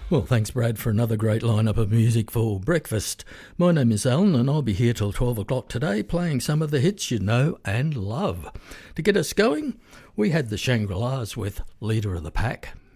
Well, thanks, Brad, for another great lineup of music for breakfast. My name is Alan, and I'll be here till 12 o'clock today playing some of the hits you know and love. To get us going, we had the Shangri-Las with Leader of the Pack.